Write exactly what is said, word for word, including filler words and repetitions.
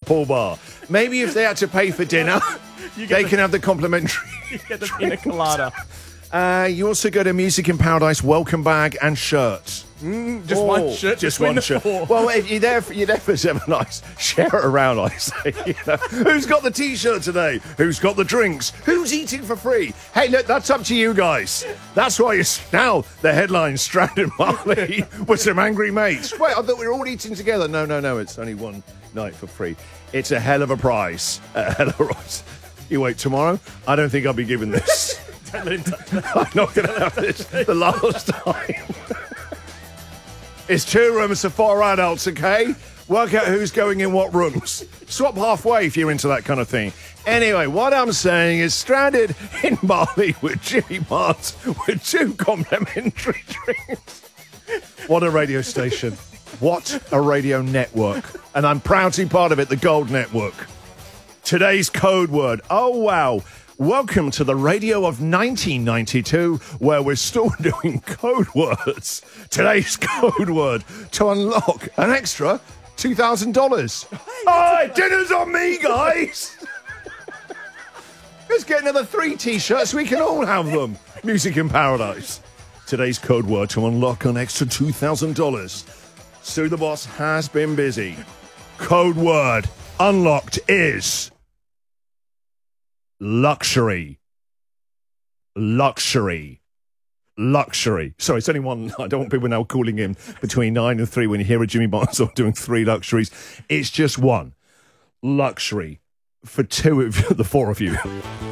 pool bar. Maybe if they had to pay for dinner, they the, can have the complimentary. You get the pina colada. Uh, you also get a Music in Paradise welcome bag and shirt. Mm, just oh, one shirt. Just one shirt. Four. Well, if you're there for, you're there for seven nights. Share it around, I say. You know? Who's got the T-shirt today? Who's got the drinks? Who's eating for free? Hey, look, that's up to you guys. That's why you're now the headline: Stranded Marley with some angry mates. Wait, I thought we were all eating together. No, no, no. It's only one night for free. It's a hell of a prize. A hell of a prize. You wait tomorrow. I don't think I'll be giving this. I'm not going to have this the last time. It's two rooms for four adults, okay? Work out who's going in what rooms. Swap halfway if you're into that kind of thing. Anyway, what I'm saying is stranded in Bali with Jimmy Mart with two complimentary drinks. What a radio station. What a radio network. And I'm proud to be part of it, the Gold Network. Today's code word. Oh, wow. Welcome to the radio of nineteen ninety-two, where we're still doing code words. Today's code word to unlock an extra two thousand dollars. All right, dinner's on me, guys. Let's get another three T-shirts. We can all have them. Music in Paradise. Today's code word to unlock an extra two thousand dollars. Sue the Boss has been busy. Code word unlocked is... Luxury. Luxury. Luxury. Sorry, it's only one. I don't want people now calling in between nine and three when you hear a Jimmy Barnes doing three luxuries. It's just one. Luxury. For two of you, the four of you.